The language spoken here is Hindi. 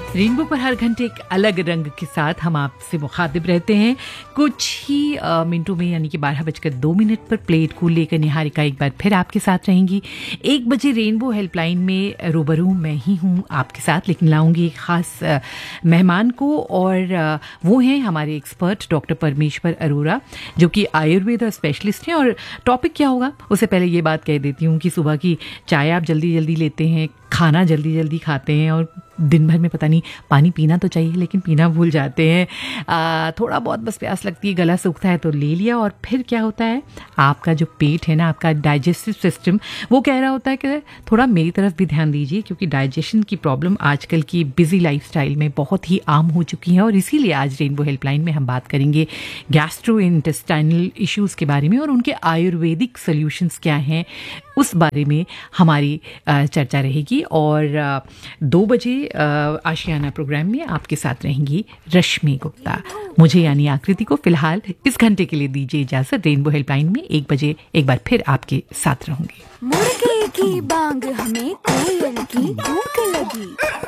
रेनबो पर हर घंटे एक अलग रंग के साथ हम आपसे मुखातिब रहते हैं। कुछ ही मिनटों में यानी कि 12:02 पर प्लेट कूल लेकर निहारिका एक बार फिर आपके साथ रहेंगी। 1 बजे रेनबो हेल्पलाइन में रूबरू मैं ही हूँ आपके साथ, लेकिन लाऊंगी एक ख़ास मेहमान को, और वो हैं हमारे एक्सपर्ट डॉक्टर परमेश्वर अरोरा, जो कि आयुर्वेद स्पेशलिस्ट हैं। और टॉपिक क्या होगा उससे पहले ये बात कह देती हूँ कि सुबह की चाय आप जल्दी जल्दी लेते हैं, खाना जल्दी जल्दी खाते हैं, और दिन भर में पता नहीं पानी पीना तो चाहिए लेकिन पीना भूल जाते हैं। थोड़ा बहुत बस प्यास लगती है, गला सूखता है तो ले लिया, और फिर क्या होता है, आपका जो पेट है ना, आपका डाइजेस्टिव सिस्टम, वो कह रहा होता है कि थोड़ा मेरी तरफ भी ध्यान दीजिए, क्योंकि डाइजेशन की प्रॉब्लम आजकल की बिजी लाइफस्टाइल में बहुत ही आम हो चुकी है। और इसीलिए आज रेनबो हेल्पलाइन में हम बात करेंगे गैस्ट्रो इंटेस्टाइनल इश्यूज़ के बारे में, और उनके आयुर्वेदिक सोल्यूशंस क्या हैं उस बारे में हमारी चर्चा रहेगी। और 2 बजे आशियाना प्रोग्राम में आपके साथ रहेंगी रश्मि गुप्ता। मुझे यानी आकृति को फिलहाल इस घंटे के लिए दीजिए इजाजत। रेनबो हेल्पलाइन में 1 बजे एक बार फिर आपके साथ रहूंगी। मुर्गे की बांग हमें कोयल की भूख लगी।